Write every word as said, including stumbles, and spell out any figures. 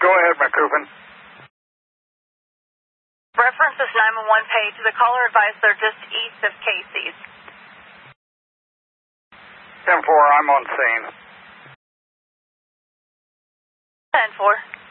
Go ahead, McCoopin. Reference is nine one one page. The caller advised they're just east of Casey's. ten four, I'm on scene. ten four.